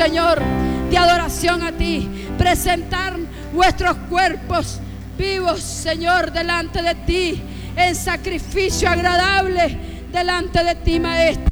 Señor, de adoración a ti. Presentar nuestros cuerpos vivos, Señor, delante de ti, en sacrificio agradable delante de ti, Maestro.